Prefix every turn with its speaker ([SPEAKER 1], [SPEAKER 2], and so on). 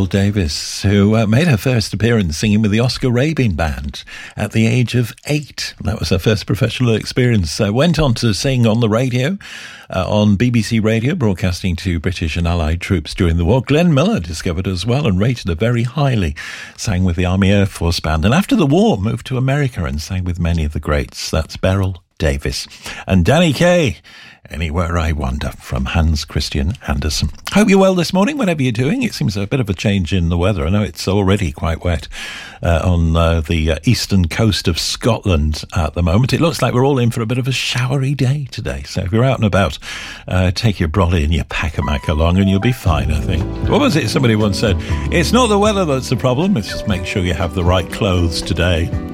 [SPEAKER 1] Beryl Davis, who made her first appearance singing with the Oscar Rabin Band at the age of 8. That was her first professional experience. Went on to sing on the radio, on BBC Radio, broadcasting to British and Allied troops during the war. Glenn Miller discovered her as well and rated her very highly. Sang with the Army Air Force Band, and after the war moved to America and sang with many of the greats. That's Beryl Davis. And Danny Kaye, Anywhere I Wander, from Hans Christian Andersen. Hope you're well this morning, whatever you're doing. It seems a bit of a change in the weather. I know it's already quite wet on the eastern coast of Scotland at the moment. It looks like we're all in for a bit of a showery day today. So if you're out and about, take your brolly and your pack-a-mac along and you'll be fine, I think. What was it somebody once said? It's not the weather that's the problem, it's just make sure you have the right clothes today.